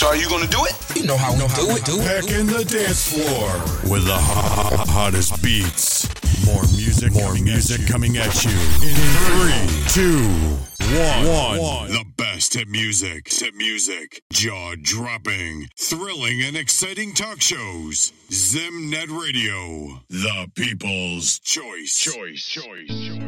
So are you going to do it? You know how we do it. Back in the dance floor with the hottest beats. More music coming at you. In 3, 2, 1. The best hit music, jaw-dropping, thrilling, and exciting talk shows. Zimnet Radio, the people's choice.